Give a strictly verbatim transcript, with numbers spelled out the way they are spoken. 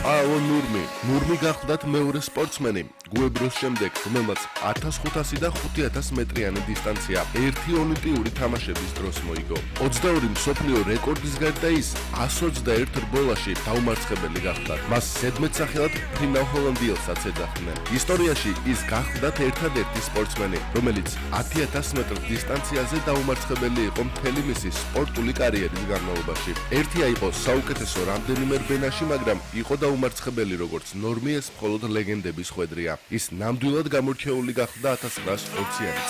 პაოლო ნურმი. ნურმი გახლდათ მეორე სპორტსმენი გვებროს შემდეგ, რომელმაც ათას ხუთასი და ხუთი ათას მეტრიანი დისტანცია ერთი ოლიმპიური თამაშების დროს მოიგო. ოცდაორი მსოფლიო რეკორდის გარდა ის εκατს ოცდაერთ რბოლაში დაუმარცხებელი გახლდათ. მას ზედმეტ სახელად ფრინავ ჰოლანდიელსაც ეძახდნენ. ისტორიაში ის გახლდათ ერთადერთი სპორტსმენი, რომელიც ათი ათას მეტრ დისტანციაზე დაუმარცხებელი იყო მთელი მისი სპორტული კარიერის განმავლობაში. ერთია იყო საუკეთესო რამდენიმე რბენაში, მაგრამ იყო დაუმარცხებელი როგორც ნორმი, ეს მხოლოდ ლეგენდების ხვედრია. ის ნამდვილად გამორჩეული გახდა ათას ცხრაას ოციანი